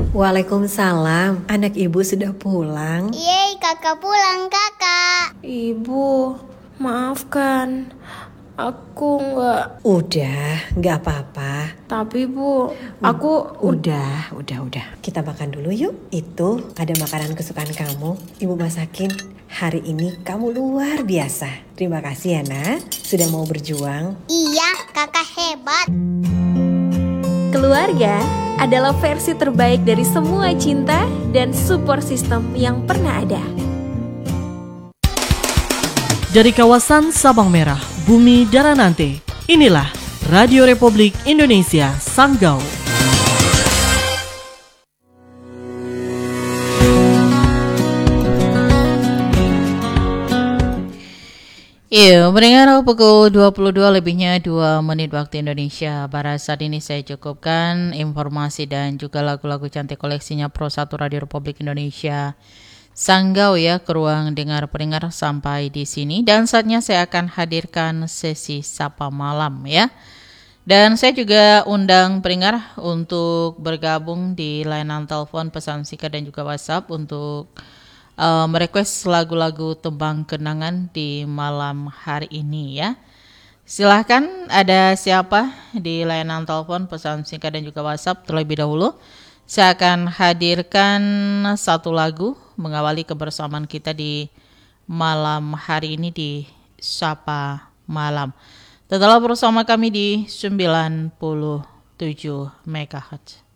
Waalaikumsalam, anak ibu sudah pulang. Yeay, kakak pulang, kakak. Ibu, maafkan, aku nggak. Nggak apa-apa. Tapi Bu, aku Udah. Kita makan dulu yuk. Itu ada makanan kesukaan kamu. Ibu masakin. Hari ini kamu luar biasa. Terima kasih ya nak, sudah mau berjuang. Iya, kakak hebat. Keluarga adalah versi terbaik dari semua cinta dan support system yang pernah ada. Dari kawasan Sabang Merah, Bumi Daranante, inilah Radio Republik Indonesia Sanggau. Iya, mendengar pukul 22 lebihnya 2 menit waktu Indonesia Barat. Saat ini saya cukupkan informasi dan juga lagu-lagu cantik koleksinya Pro 1 Radio Republik Indonesia Sanggau ya ke ruang dengar pendengar sampai di sini. Dan saatnya saya akan hadirkan sesi Sapa Malam ya. Dan saya juga undang pendengar untuk bergabung di layanan telepon, pesan singkat dan juga WhatsApp untuk merequest lagu-lagu tembang kenangan di malam hari ini ya. Silahkan, ada siapa di layanan telepon, pesan singkat dan juga WhatsApp terlebih dahulu. Saya akan hadirkan satu lagu mengawali kebersamaan kita di malam hari ini di Sapa Malam. Tetaplah bersama kami di 97 MHz.